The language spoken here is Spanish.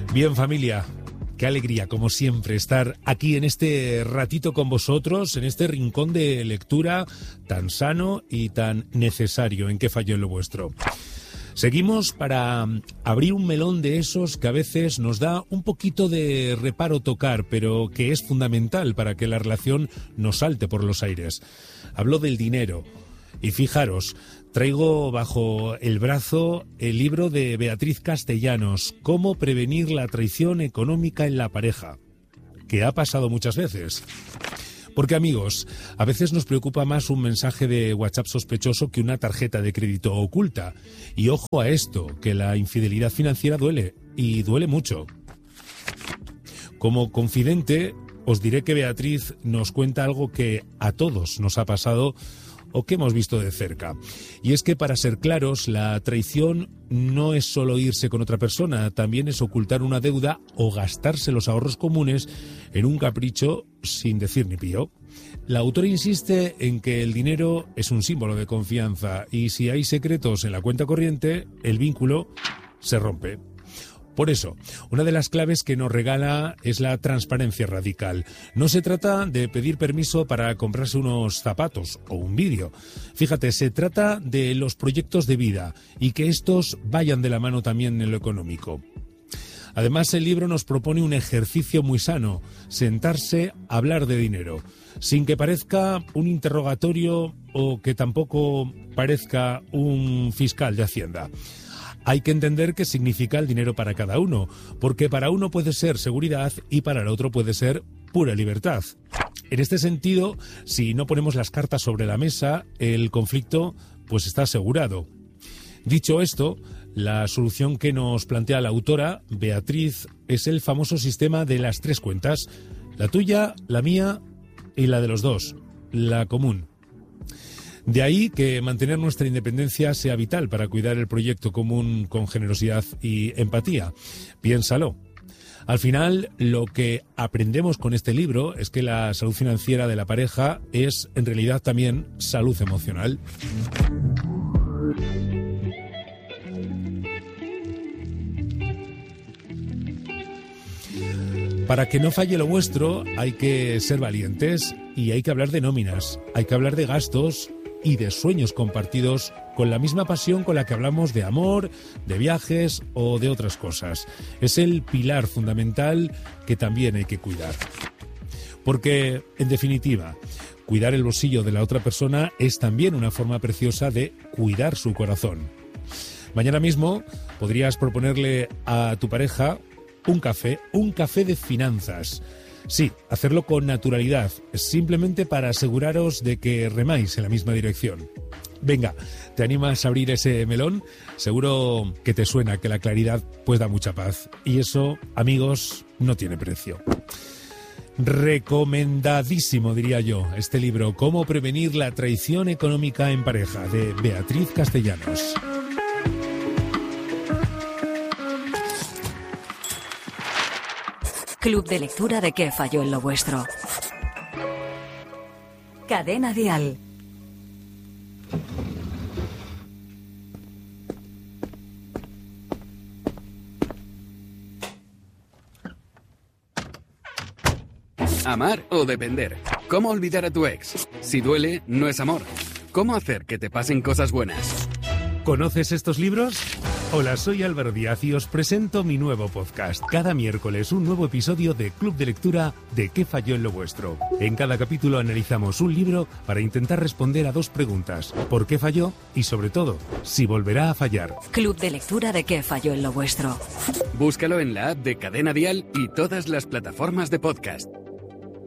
Bien, familia, qué alegría, como siempre, estar aquí en este ratito con vosotros, en este rincón de lectura tan sano y tan necesario en Qué falló en lo vuestro. Seguimos para abrir un melón de esos que a veces nos da un poquito de reparo tocar, pero que es fundamental para que la relación no salte por los aires. Hablo del dinero. Y fijaros, traigo bajo el brazo el libro de Beatriz Castellanos, Cómo prevenir la traición económica en la pareja, que ha pasado muchas veces. Porque, amigos, a veces nos preocupa más un mensaje de WhatsApp sospechoso que una tarjeta de crédito oculta. Y ojo a esto, que la infidelidad financiera duele, y duele mucho. Como confidente, os diré que Beatriz nos cuenta algo que a todos nos ha pasado o que hemos visto de cerca. Y es que, para ser claros, la traición no es solo irse con otra persona, también es ocultar una deuda o gastarse los ahorros comunes en un capricho sin decir ni pío. La autora insiste en que el dinero es un símbolo de confianza y si hay secretos en la cuenta corriente, el vínculo se rompe. Por eso, una de las claves que nos regala es la transparencia radical. No se trata de pedir permiso para comprarse unos zapatos o un vídeo. Fíjate, se trata de los proyectos de vida y que estos vayan de la mano también en lo económico. Además, el libro nos propone un ejercicio muy sano, sentarse a hablar de dinero, sin que parezca un interrogatorio o que tampoco parezca un fiscal de Hacienda. Hay que entender qué significa el dinero para cada uno, porque para uno puede ser seguridad y para el otro puede ser pura libertad. En este sentido, si no ponemos las cartas sobre la mesa, el conflicto pues está asegurado. Dicho esto, la solución que nos plantea la autora, Beatriz, es el famoso sistema de las 3 cuentas, la tuya, la mía y la de los dos, la común. De ahí que mantener nuestra independencia sea vital para cuidar el proyecto común con generosidad y empatía. Piénsalo. Al final, lo que aprendemos con este libro es que la salud financiera de la pareja es, en realidad, también salud emocional. Para que no falle lo vuestro, hay que ser valientes y hay que hablar de nóminas, hay que hablar de gastos y de sueños compartidos con la misma pasión con la que hablamos de amor, de viajes o de otras cosas. Es el pilar fundamental que también hay que cuidar. Porque, en definitiva, cuidar el bolsillo de la otra persona es también una forma preciosa de cuidar su corazón. Mañana mismo podrías proponerle a tu pareja un café de finanzas. Sí, hacerlo con naturalidad, simplemente para aseguraros de que remáis en la misma dirección. Venga, ¿te animas a abrir ese melón? Seguro que te suena que la claridad pues da mucha paz. Y eso, amigos, no tiene precio. Recomendadísimo, diría yo, este libro, Cómo prevenir la traición económica en pareja, de Beatriz Castellanos. Club de lectura de Qué falló en lo vuestro. Cadena Dial. Amar o depender. ¿Cómo olvidar a tu ex? Si duele, no es amor. ¿Cómo hacer que te pasen cosas buenas? ¿Conoces estos libros? Hola, soy Álvaro Díaz y os presento mi nuevo podcast. Cada miércoles un nuevo episodio de Club de Lectura de Qué falló en lo vuestro. En cada capítulo analizamos un libro para intentar responder a 2 preguntas. ¿Por qué falló? Y sobre todo, si volverá a fallar. Club de Lectura de Qué falló en lo vuestro. Búscalo en la app de Cadena Dial y todas las plataformas de podcast.